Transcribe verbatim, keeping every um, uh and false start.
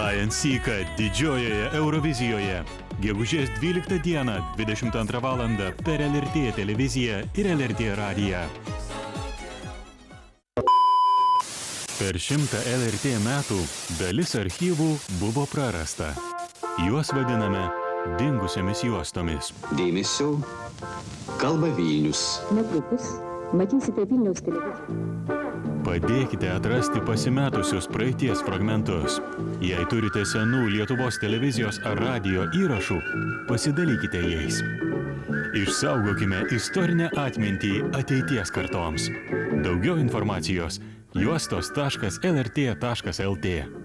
Lion Seeka didžiojoje Eurovizijoje. Gegužės dvyliktą dieną, dvidešimt antrą valandą per L R T televiziją ir L R T radiją. Per šimtą L R T metų dalis archyvų buvo prarasta. Juos vadiname dingusiamis juostomis. Dėmesio, kalba Vilnius. Netrukus matysite Vilniaus televiziją. Padėkite atrasti pasimetusius praeities fragmentus. Jei turite senų Lietuvos televizijos ar radijo įrašų, pasidalykite jais. Išsaugokime istorinę atmintį ateities kartoms. Daugiau informacijos juostos taškas L R T taškas L T.